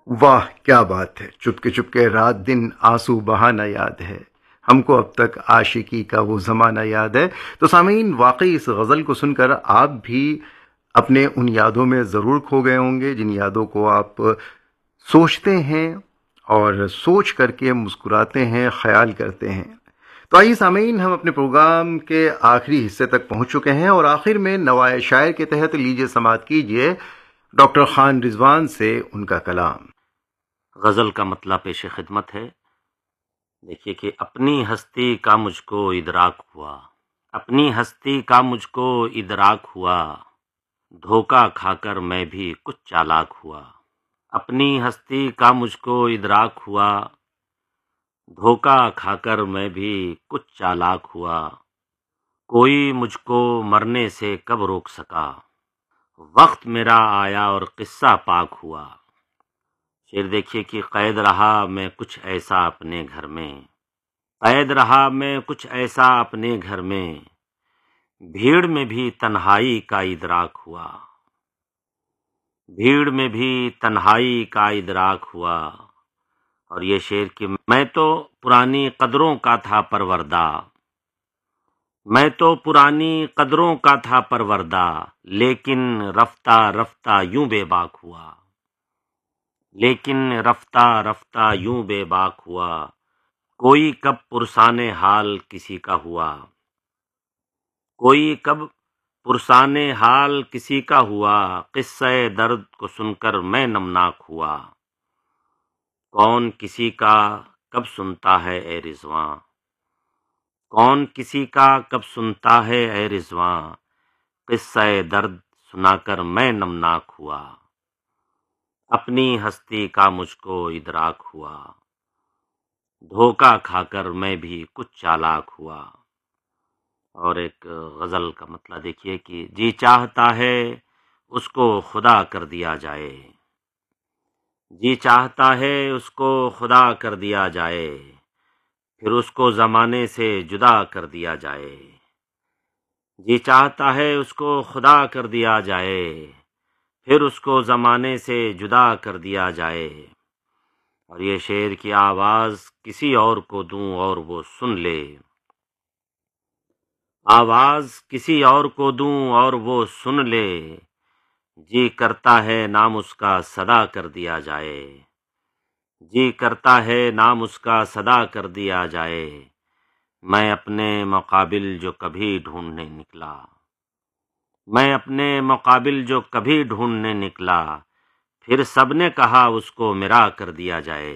واہ کیا بات ہے، چپکے رات دن آنسو بہانا یاد ہے، ہم کو اب تک عاشقی کا وہ زمانہ یاد ہے۔ تو سامعین، واقعی اس غزل کو سن کر آپ بھی اپنے ان یادوں میں ضرور کھو گئے ہوں گے جن یادوں کو آپ سوچتے ہیں اور سوچ کر کے مسکراتے ہیں، خیال کرتے ہیں۔ تو آئیے سامعین، ہم اپنے پروگرام کے آخری حصے تک پہنچ چکے ہیں اور آخر میں نوائے شاعر کے تحت لیجیے سماعت کیجیے ڈاکٹر خان رضوان سے ان کا کلام۔ غزل کا مطلب پیش خدمت ہے۔ دیکھیے کہ اپنی ہستی کا مجھ کو ادراک ہوا، اپنی ہستی کا مجھ کو ادراک ہوا، دھوکہ کھا کر میں بھی کچھ چالاک ہوا۔ اپنی ہستی کا مجھ کو ادراک ہوا، دھوکہ کھا کر میں بھی کچھ چالاک ہوا، کوئی مجھ کو مرنے سے کب روک سکا، وقت میرا آیا اور قصہ پاک ہوا۔ شعر دیکھیے کہ قید رہا میں کچھ ایسا اپنے گھر میں، قید رہا میں کچھ ایسا اپنے گھر میں، بھیڑ میں بھی تنہائی کا ادراک ہوا، بھیڑ میں بھی تنہائی کا ادراک ہوا۔ اور یہ شعر کہ میں تو پرانی قدروں کا تھا پروردہ، میں تو پرانی قدروں کا تھا پروردہ، لیکن رفتہ رفتہ یوں بے باک ہوا، لیکن رفتہ رفتہ یوں بے باک ہوا، کوئی کب پرسان حال کسی کا ہوا، کوئی کب پرسان حال کسی کا ہوا، قصہ درد کو سن کر میں نمناک ہوا، کون کسی کا کب سنتا ہے اے رضواں، کون کسی کا کب سنتا ہے اے رضواں، قصہ درد سنا کر میں نمناک ہوا، اپنی ہستی کا مجھ کو ادراک ہوا، دھوکہ کھا کر میں بھی کچھ چالاک ہوا۔ اور ایک غزل کا مطلب دیکھیے کہ جی چاہتا ہے اس کو خدا کر دیا جائے، جی چاہتا ہے اس کو خدا کر دیا جائے، پھر اس کو زمانے سے جدا کر دیا جائے، جی چاہتا ہے اس کو خدا کر دیا جائے، پھر اس کو زمانے سے جدا کر دیا جائے۔ اور یہ شعر کی آواز کسی اور کو دوں اور وہ سن لے، آواز کسی اور کو دوں اور وہ سن لے، جی کرتا ہے نام اس کا صدا کر دیا جائے، جی کرتا ہے نام اس کا صدا کر دیا جائے، میں اپنے مقابل جو کبھی ڈھونڈنے نکلا، میں اپنے مقابل جو کبھی ڈھونڈنے نکلا، پھر سب نے کہا اس کو میرا کر دیا جائے،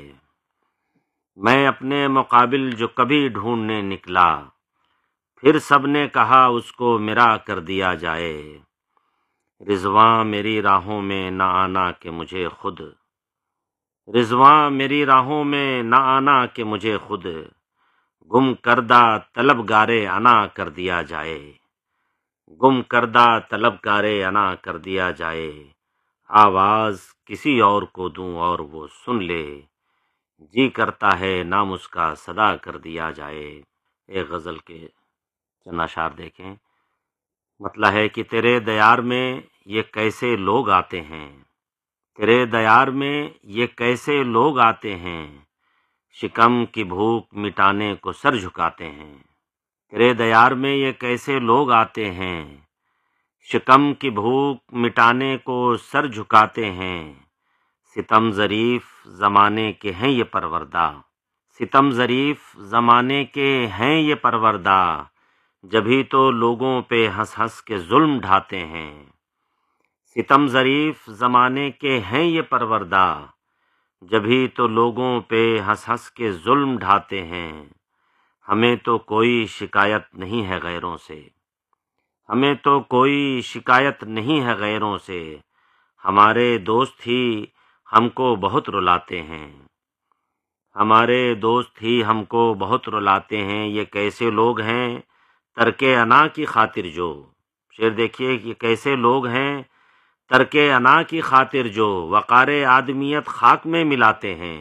میں اپنے مقابل جو کبھی ڈھونڈنے نکلا، پھر سب نے کہا اس کو میرا کر دیا جائے، رضواں میری راہوں میں نہ آنا کہ مجھے خود، رضواں میری راہوں میں نہ آنا کہ مجھے خود، گم کردہ طلبگارے انا کر دیا جائے، گم کردہ طلبگارے انا کر دیا جائے، آواز کسی اور کو دوں اور وہ سن لے، جی کرتا ہے نام اس کا صدا کر دیا جائے۔ ایک غزل کے چند اشعار دیکھیں۔ مطلب ہے کہ تیرے دیار میں یہ کیسے لوگ آتے ہیں، تیرے دیار میں یہ کیسے لوگ آتے ہیں، شکم کی بھوک مٹانے کو سر جھکاتے ہیں، تیرے دیار میں یہ کیسے لوگ آتے ہیں، شکم کی بھوک مٹانے کو سر جھکاتے ہیں، ستم ظریف زمانے کے ہیں یہ پروردہ، ستم ظریف زمانے کے ہیں یہ پروردہ، جبھی تو لوگوں پہ ہنس ہنس کے ظلم ڈھاتے ہیں، ستم ظریف زمانے کے ہیں یہ پروردہ، جبھی تو لوگوں پہ ہنس ہنس کے ظلم ڈھاتے ہیں، ہمیں تو کوئی شکایت نہیں ہے غیروں سے، ہمیں تو کوئی شکایت نہیں ہے غیروں سے، ہمارے دوست ہی ہم کو بہت رلاتے ہیں، ہمارے دوست ہی ہم کو بہت رلاتے ہیں، یہ کیسے لوگ ہیں ترک انا کی خاطر جو، شعر دیکھیے یہ کیسے لوگ ہیں ترک انا کی خاطر جو، وقار آدمیت خاک میں ملاتے ہیں،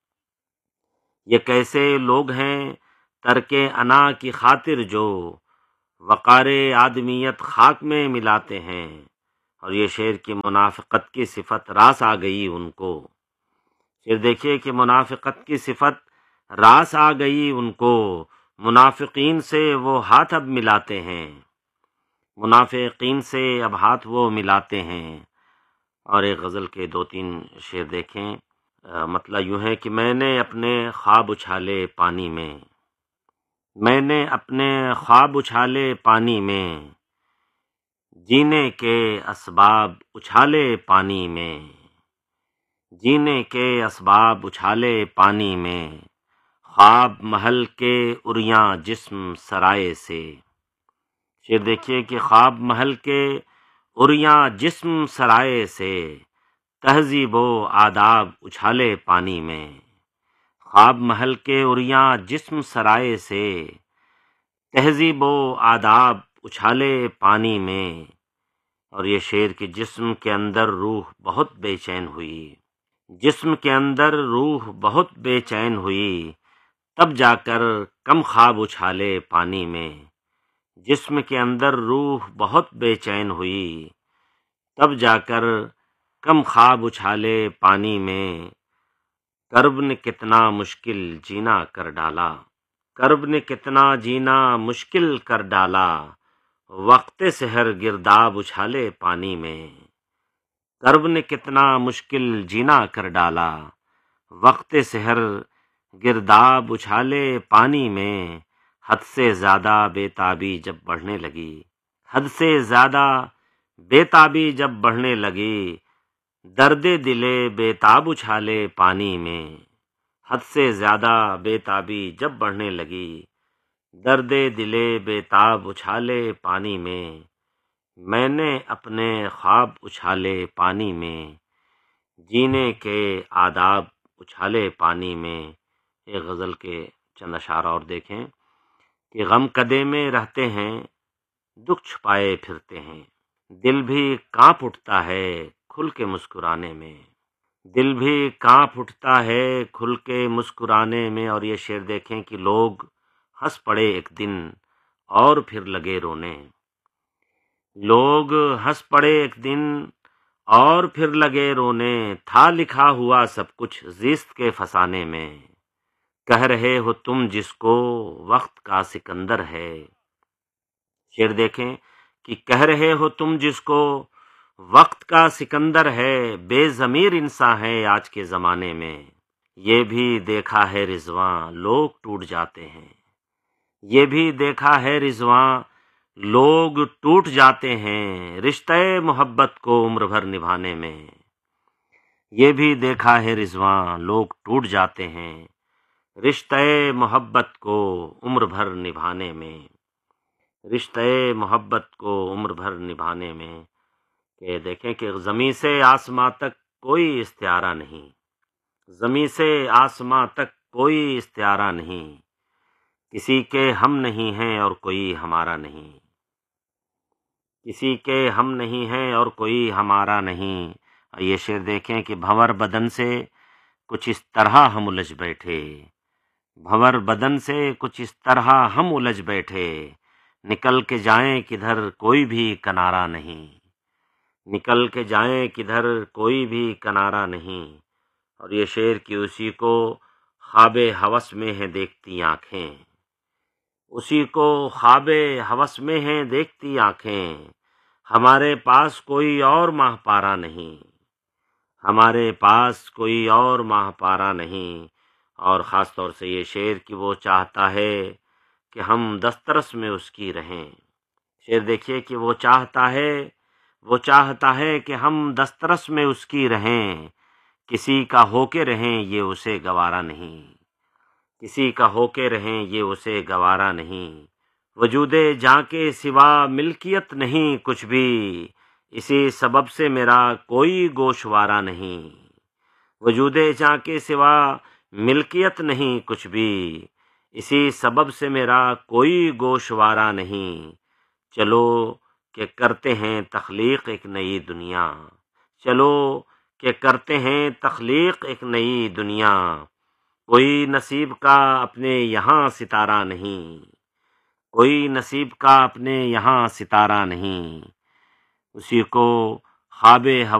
یہ کیسے لوگ ہیں ترک انا کی خاطر جو، وقار آدمیت خاک میں ملاتے ہیں۔ اور یہ شعر کی منافقت کی صفت راس آ گئی ان کو، پھر دیکھیے کہ منافقت کی صفت راس آ گئی ان کو، منافقین سے وہ ہاتھ اب ملاتے ہیں، منافقین سے اب ہاتھ وہ ملاتے ہیں۔ اور ایک غزل کے 2-3 شعر دیکھیں، مطلب یوں ہے کہ میں نے اپنے خواب اچھالے پانی میں، میں نے اپنے خواب اچھالے پانی میں، جینے کے اسباب اچھالے پانی میں، جینے کے اسباب اچھالے پانی میں، خواب محل کے اریاں جسم سرائے سے۔ پھر دیکھیے کہ خواب محل کے اریاں جسم سرائے سے، تہذیب و آداب اچھالے پانی میں، خواب محل کے اریاں جسم سرائے سے، تہذیب و آداب اچھالے پانی میں۔ اور یہ شعر کہ جسم کے اندر روح بہت بے چین ہوئی، جسم کے اندر روح بہت بے چین ہوئی، تب جا کر کم خواب اچھالے پانی میں، جسم کے اندر روح بہت بے چین ہوئی، تب جا کر کم خواب اچھالے پانی میں، کرب نے کتنا مشکل جینا کر ڈالا، کرب نے کتنا جینا مشکل کر ڈالا، وقت سحر گرداب اچھالے پانی میں، کرب نے کتنا مشکل جینا کر ڈالا، وقت سحر گرداب اچھالے پانی میں، حد سے زیادہ بے تابی جب بڑھنے لگی، حد سے زیادہ بے تابی جب بڑھنے لگی، درد دلے بے تاب اچھالے پانی میں، حد سے زیادہ بے تابی جب بڑھنے لگی، درد دلے بے تاب اچھالے پانی میں، میں نے اپنے خواب اچھالے پانی میں، جینے کے آداب اچھالے پانی میں۔ ایک غزل کے چند اشعار اور دیکھیں کہ غم کدے میں رہتے ہیں، دکھ چھپائے پھرتے ہیں، دل بھی کانپ اٹھتا ہے کھل کے مسکرانے میں، دل بھی کانپ اٹھتا ہے کھل کے مسکرانے میں۔ اور یہ شعر دیکھیں کہ لوگ ہنس پڑے ایک دن اور پھر لگے رونے، لوگ ہنس پڑے ایک دن اور پھر لگے رونے، تھا لکھا ہوا سب کچھ زیست کے فسانے میں، کہہ رہے ہو تم جس کو وقت کا سکندر ہے۔ شعر دیکھیں کہ کہہ رہے ہو تم جس کو وقت کا سکندر ہے، بے ضمیر انسان ہے آج کے زمانے میں، یہ بھی دیکھا ہے رضواں لوگ ٹوٹ جاتے ہیں، یہ بھی دیکھا ہے رضواں لوگ ٹوٹ جاتے ہیں، رشتہ محبت کو عمر بھر نبھانے میں، یہ بھی دیکھا ہے رضواں لوگ ٹوٹ جاتے ہیں، رشتہ محبت کو عمر بھر نبھانے میں، رشتہ محبت کو عمر بھر نبھانے میں۔ کہ دیکھیں کہ زمین سے آسماں تک کوئی استعارہ نہیں، زمین سے آسماں تک کوئی استعارہ نہیں، کسی کے ہم نہیں ہیں اور کوئی ہمارا نہیں، کسی کے ہم نہیں ہیں اور کوئی ہمارا نہیں۔ یہ شعر دیکھیں کہ بھنور بدن سے کچھ اس طرح ہم الجھ بیٹھے، بھنور بدن سے کچھ اس طرح ہم الجھ بیٹھے، نکل کے جائیں کدھر کوئی بھی کنارہ نہیں، نکل کے جائیں کدھر کوئی بھی کنارہ نہیں۔ اور یہ شعر کی اسی کو خواب ہوس میں ہیں دیکھتی آنکھیں، اسی کو خواب ہوس میں ہیں دیکھتی آنکھیں، ہمارے پاس کوئی اور ماہ پارا نہیں، ہمارے پاس کوئی اور ماہ پارا نہیں۔ اور خاص طور سے یہ شعر کہ وہ چاہتا ہے کہ ہم دسترس میں اس کی رہیں، شعر دیکھیے کہ وہ چاہتا ہے کہ ہم دسترس میں اس کی رہیں، کسی کا ہو کے رہیں یہ اسے گوارا نہیں، کسی کا ہو کے رہیں یہ اسے گوارا نہیں، وجود جاں کے سوا ملکیت نہیں کچھ بھی، اسی سبب سے میرا کوئی گوشوارا نہیں، وجود جاں کے سوا ملکیت نہیں کچھ بھی، اسی سبب سے میرا کوئی گوشوارا نہیں، چلو کہ کرتے ہیں تخلیق ایک نئی دنیا، چلو کہ کرتے ہیں تخلیق ایک نئی دنیا، کوئی نصیب کا اپنے یہاں ستارہ نہیں، کوئی نصیب کا اپنے یہاں ستارہ نہیں، اسی کو خواب